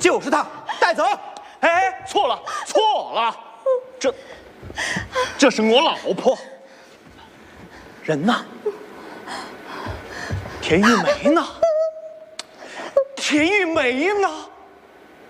就是她，带走。 哎，错了，错了，这是我老婆。 人呢？田玉梅呢？田玉梅呢？